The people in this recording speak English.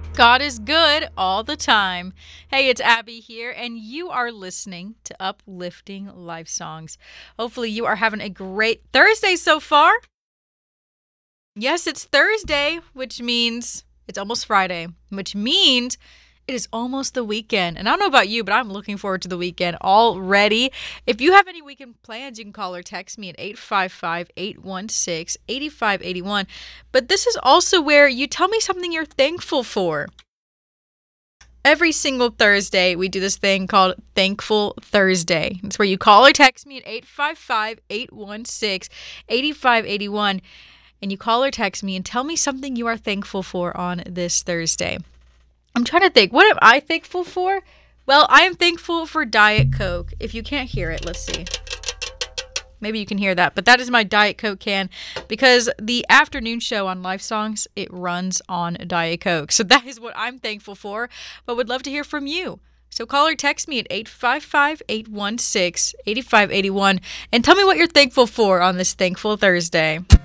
God is good all the time. Hey, it's Abby here, and you are listening to Uplifting Life Songs. Hopefully, you are having a great Thursday so far. Yes, it's Thursday, which means it's almost Friday, which means it is almost the weekend. And I don't know about you, but I'm looking forward to the weekend already. If you have any weekend plans, you can call or text me at 855-816-8581. But this is also where you tell me something you're thankful for. Every single Thursday, we do this thing called Thankful Thursday. It's where you call or text me at 855-816-8581. And you call or text me and tell me something you are thankful for on this Thursday. I'm trying to think, what am I thankful for? Well, I am thankful for Diet Coke. If you can't hear it, let's see. Maybe you can hear that, but that is my Diet Coke can because the afternoon show on Life Songs, it runs on Diet Coke. So that is what I'm thankful for, but would love to hear from you. So call or text me at 855-816-8581 and tell me what you're thankful for on this Thankful Thursday.